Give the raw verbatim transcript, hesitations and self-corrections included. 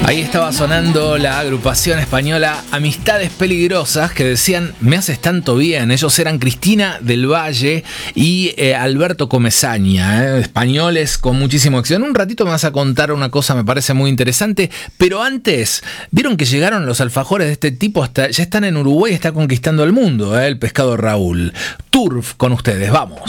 Ahí estaba sonando la agrupación española Amistades Peligrosas, que decían "me haces tanto bien". Ellos eran Cristina del Valle y eh, Alberto Comesaña, eh, españoles con muchísimo éxito. En un ratito me vas a contar una cosa, me parece muy interesante, pero antes, ¿vieron que llegaron los alfajores de este tipo? Hasta, ya están en Uruguay, está conquistando el mundo, eh, el pescado Raúl. Turf con ustedes, vamos.